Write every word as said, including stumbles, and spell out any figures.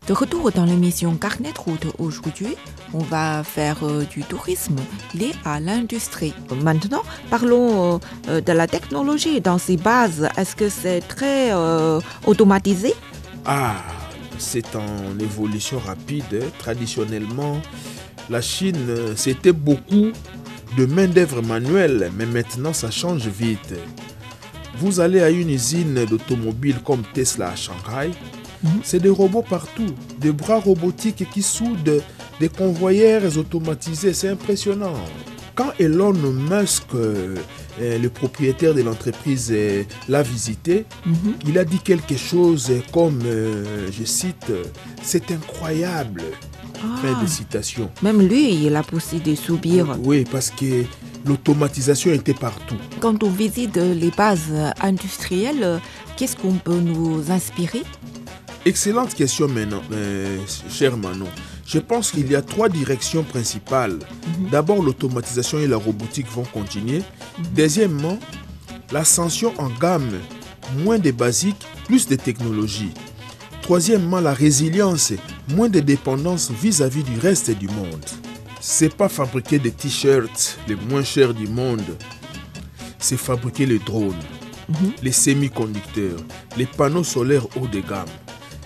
De retour dans l'émission Carnet de route aujourd'hui, on va faire euh, du tourisme lié à l'industrie. Maintenant, parlons euh, de la technologie dans ses bases. Est-ce que c'est très euh, automatisé? Ah, c'est en évolution rapide. Traditionnellement, la Chine, c'était beaucoup de main-d'œuvre manuelle, mais maintenant ça change vite. Vous allez à une usine d'automobile comme Tesla à Shanghai, mmh. c'est des robots partout, des bras robotiques qui soudent des convoyeurs automatisés, c'est impressionnant. Quand Elon Musk, euh, le propriétaire de l'entreprise, euh, l'a visité, mmh. il a dit quelque chose comme, euh, je cite, « c'est incroyable ». Ah, fin de citation. Même lui, il a poussé des soupirs. Oui, parce que l'automatisation était partout. Quand on visite les bases industrielles, qu'est-ce qu'on peut nous inspirer? Excellente question, maintenant, euh, cher Manon. Je pense qu'il y a trois directions principales. Mm-hmm. D'abord, l'automatisation et la robotique vont continuer. Mm-hmm. Deuxièmement, l'ascension en gamme, moins de basiques, plus de technologies. Troisièmement, la résilience, moins de dépendance vis-à-vis du reste du monde. C'est pas fabriquer des t-shirts les moins chers du monde, c'est fabriquer les drones, mm-hmm. les semi-conducteurs, les panneaux solaires haut de gamme.